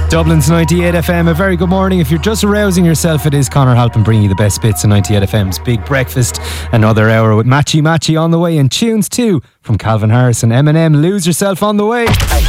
Dublin's 98 FM, a very good morning. If you're just arousing yourself, it is Conor Halpin bringing you the best bits of 98 FM's Big Breakfast. Another hour with Matchy Matchy on the way, and tunes too from Calvin Harris and Eminem. Lose Yourself on the way.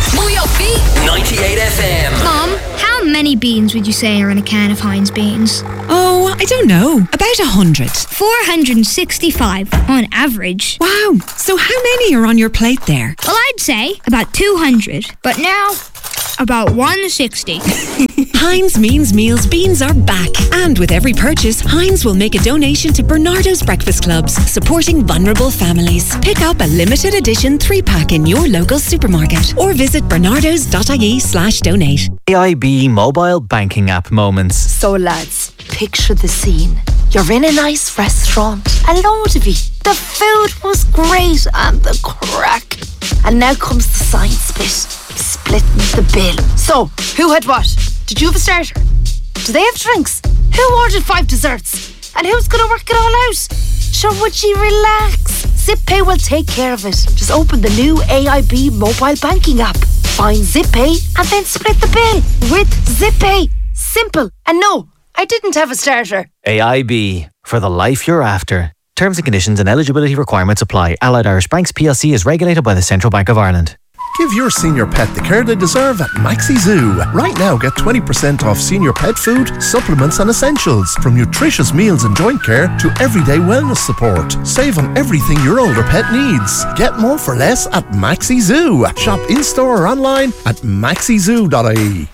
98 FM. Mom, how many beans would you say are in a can of Heinz beans? Oh, I don't know. About 100. 465 on average. Wow. So how many are on your plate there? Well, I'd say about 200, but now about 160. Heinz Means Meals beans are back. And with every purchase, Heinz will make a donation to Bernardo's Breakfast Clubs, supporting vulnerable families. Pick up a limited edition 3-pack in your local supermarket or visit bernardos.ie/donate. AIB mobile banking app moments. So lads, picture the scene. You're in a nice restaurant, a load of you. The food was great and the crack. And now comes the science bit, splitting the bill. So, who had what? Did you have a starter? Do they have drinks? Who ordered 5 desserts? And who's going to work it all out? Sure, would you relax? ZipPay will take care of it. Just open the new AIB mobile banking app. Find ZipPay and then split the bill with ZipPay. Simple. And no, I didn't have a starter. AIB, for the life you're after. Terms and conditions and eligibility requirements apply. Allied Irish Banks PLC is regulated by the Central Bank of Ireland. Give your senior pet the care they deserve at Maxi Zoo. Right now, get 20% off senior pet food, supplements and essentials. From nutritious meals and joint care to everyday wellness support. Save on everything your older pet needs. Get more for less at Maxi Zoo. Shop in-store or online at maxizoo.ie.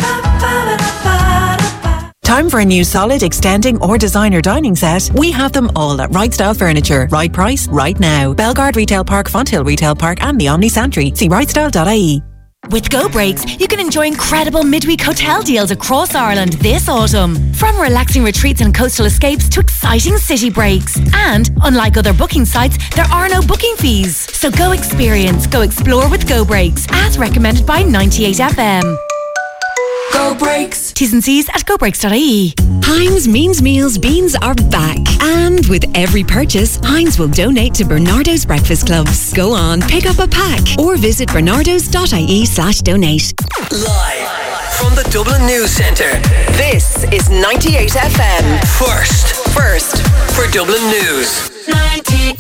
Time for a new solid, extending or designer dining set? We have them all at Right Style Furniture. Right price, right now. Belgard Retail Park, Fonthill Retail Park and the Omni Santry. See rightstyle.ie. With Go Breaks, you can enjoy incredible midweek hotel deals across Ireland this autumn. From relaxing retreats and coastal escapes to exciting city breaks. And, unlike other booking sites, there are no booking fees. So go experience, go explore with Go Breaks, as recommended by 98 FM. Go Breaks. T's and C's at gobreaks.ie. Heinz Means Meals beans are back. And with every purchase, Heinz will donate to Bernardo's Breakfast Clubs. Go on, pick up a pack or visit bernardos.ie/donate. Live from the Dublin News Centre, this is 98 FM. First for Dublin News. 98.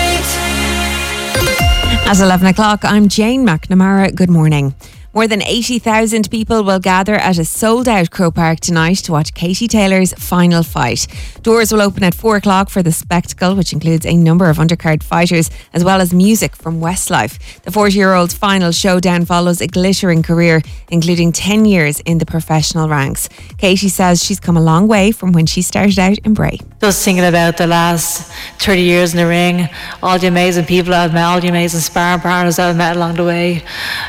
At 11 o'clock, I'm Jane McNamara. Good morning. More than 80,000 people will gather at a sold-out Croke Park tonight to watch Katie Taylor's final fight. Doors will open at 4 o'clock for the spectacle, which includes a number of undercard fighters, as well as music from Westlife. The 40-year-old's final showdown follows a glittering career, including 10 years in the professional ranks. Katie says she's come a long way from when she started out in Bray. Just thinking about the last 30 years in the ring, all the amazing people I've met, all the amazing sparring partners I've met along the way,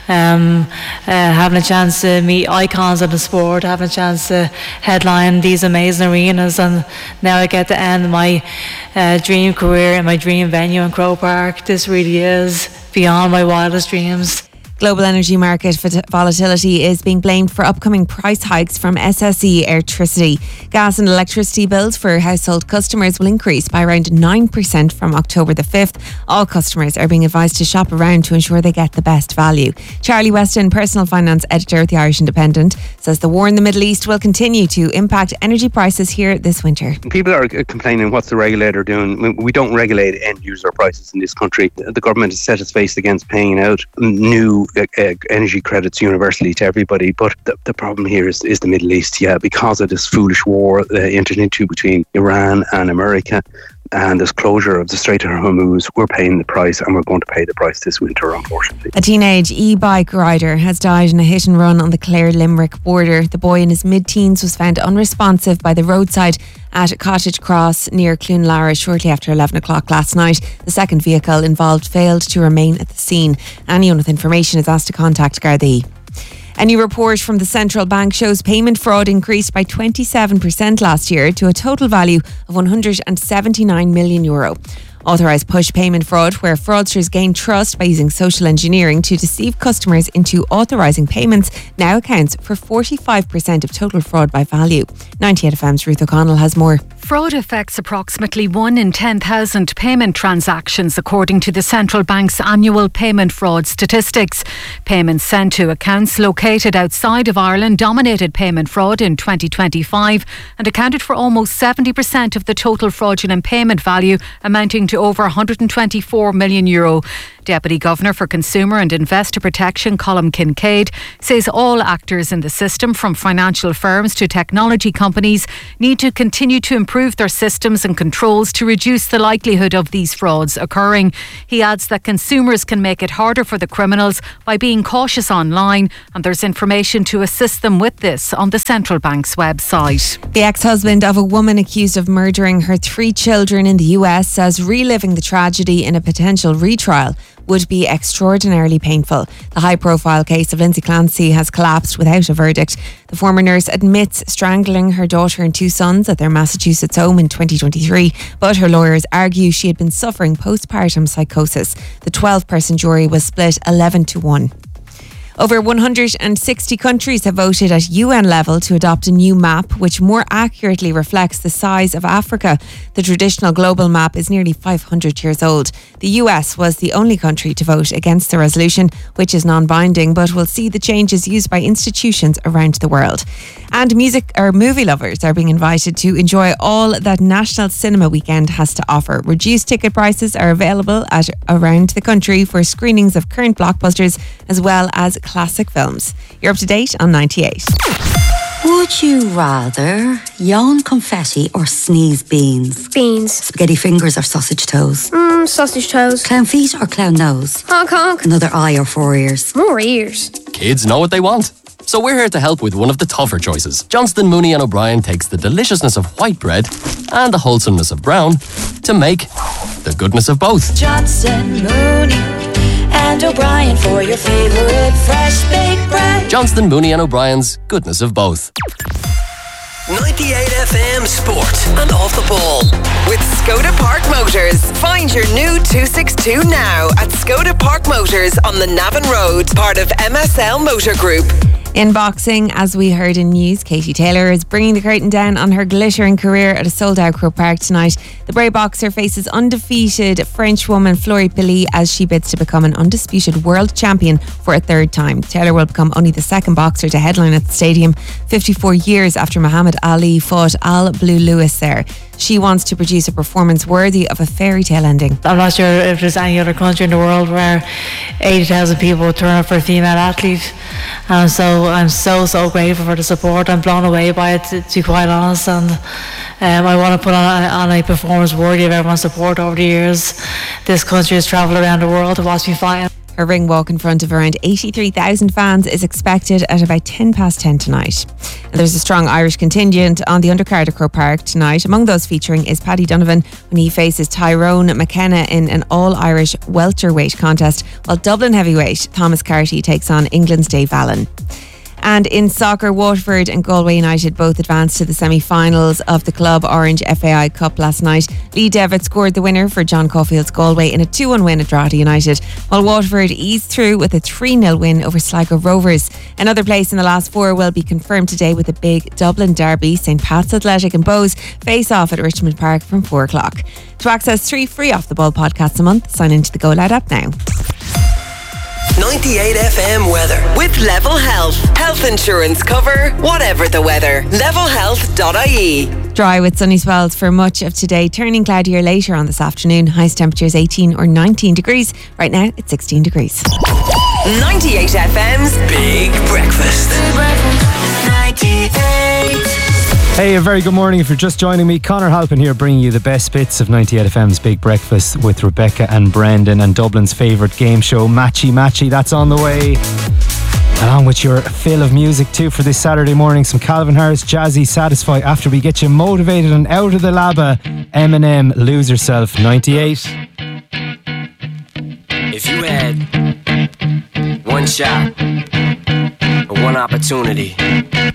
having a chance to meet icons of the sport, having a chance to headline these amazing arenas, and now I get to end my dream career in my dream venue in Croke Park. This really is beyond my wildest dreams. Global energy market volatility is being blamed for upcoming price hikes from SSE Airtricity. Gas and electricity bills for household customers will increase by around 9% from October the 5th. All customers are being advised to shop around to ensure they get the best value. Charlie Weston, personal finance editor at the Irish Independent, says the war in the Middle East will continue to impact energy prices here this winter. People are complaining, what's the regulator doing? We don't regulate end user prices in this country. The government has set its face against paying out new energy credits universally to everybody, but the problem here is the Middle East. Because of this foolish war entered into between Iran and America and this closure of the Strait of Hormuz, we're paying the price, and we're going to pay the price this winter, unfortunately. A teenage e-bike rider has died in a hit and run on the Clare-Limerick border. The boy in his mid-teens was found unresponsive by the roadside at Cottage Cross near Clonlara shortly after 11 o'clock last night. The second vehicle involved failed to remain at the scene. Anyone with information is asked to contact Gardaí. A new report from the Central Bank shows payment fraud increased by 27% last year to a total value of €179 million. Authorised push payment fraud, where fraudsters gain trust by using social engineering to deceive customers into authorising payments, now accounts for 45% of total fraud by value. 98FM's Ruth O'Connell has more. Fraud affects approximately 1 in 10,000 payment transactions, according to the Central Bank's annual payment fraud statistics. Payments sent to accounts located outside of Ireland dominated payment fraud in 2025 and accounted for almost 70% of the total fraudulent payment value, amounting to over €124 million. Deputy Governor for Consumer and Investor Protection, Colm Kincaid, says all actors in the system, from financial firms to technology companies, need to continue to improve their systems and controls to reduce the likelihood of these frauds occurring. He adds that consumers can make it harder for the criminals by being cautious online, and there's information to assist them with this on the Central Bank's website. The ex-husband of a woman accused of murdering her 3 children in the US says reliving the tragedy in a potential retrial would be extraordinarily painful. The high-profile case of Lindsay Clancy has collapsed without a verdict. The former nurse admits strangling her daughter and 2 sons at their Massachusetts home in 2023, but her lawyers argue she had been suffering postpartum psychosis. The 12-person jury was split 11-1. Over 160 countries have voted at UN level to adopt a new map which more accurately reflects the size of Africa. The traditional global map is nearly 500 years old. The US was the only country to vote against the resolution, which is non-binding, but will see the changes used by institutions around the world. And movie lovers are being invited to enjoy all that National Cinema Weekend has to offer. Reduced ticket prices are available at around the country for screenings of current blockbusters as well as classic films. You're up to date on 98. Would you rather yawn confetti or sneeze beans? Beans. Spaghetti fingers or sausage toes? Sausage toes. Clown feet or clown nose? Honk honk. Another eye or 4 ears? More ears. Kids know what they want. So we're here to help with one of the tougher choices. Johnston, Mooney and O'Brien takes the deliciousness of white bread and the wholesomeness of brown to make the goodness of both. Johnston, Mooney and O'Brien for your favourite fresh baked bread. Johnston, Mooney and O'Brien's goodness of both. 98 FM Sport and Off the Ball with Skoda Park Motors. Find your new 262 now at Skoda Park Motors on the Navan Road, part of MSL Motor Group. In boxing, as we heard in news, Katie Taylor is bringing the curtain down on her glittering career at a sold-out Croke Park tonight. The Bray boxer faces undefeated French woman Fleury Pili as she bids to become an undisputed world champion for a 3rd time. Taylor will become only the 2nd boxer to headline at the stadium, 54 years after Muhammad Ali fought Al Blue Lewis there. She wants to produce a performance worthy of a fairy tale ending. I'm not sure if there's any other country in the world where 80,000 people would turn up for a female athlete. So I'm so grateful for the support. I'm blown away by it, to be quite honest. And I want to put on a performance worthy of everyone's support over the years. This country has travelled around the world to watch me fight. Her ring walk in front of around 83,000 fans is expected at about 10:10 tonight. And there's a strong Irish contingent on the undercard of Croke Park tonight. Among those featuring is Paddy Donovan when he faces Tyrone McKenna in an all-Irish welterweight contest, while Dublin heavyweight Thomas Carty takes on England's Dave Allen. And in soccer, Waterford and Galway United both advanced to the semi-finals of the Club Orange FAI Cup last night. Lee Devitt scored the winner for John Caulfield's Galway in a 2-1 win at Drogheda United, while Waterford eased through with a 3-0 win over Sligo Rovers. Another place in the last 4 will be confirmed today with a big Dublin derby. St Pat's Athletic and Bows face off at Richmond Park from 4 o'clock. To access 3 free Off the Ball podcasts a month, sign into the Go Loud app now. 98 FM weather with Level Health. Health insurance cover, whatever the weather. Levelhealth.ie. Dry with sunny spells for much of today, turning cloudier later on this afternoon. Highest temperatures 18 or 19 degrees. Right now it's 16 degrees. 98 FM's Big Breakfast. 98. Hey, a very good morning. If you're just joining me, Conor Halpin here, bringing you the best bits of 98 FM's Big Breakfast with Rebecca and Brendan, and Dublin's favourite game show, Matchy Matchy. That's on the way. Along with your fill of music too for this Saturday morning. Some Calvin Harris, Jazzy, Satisfy after we get you motivated and out of the labba. Eminem, Lose Yourself, 98. If you had one shot or one opportunity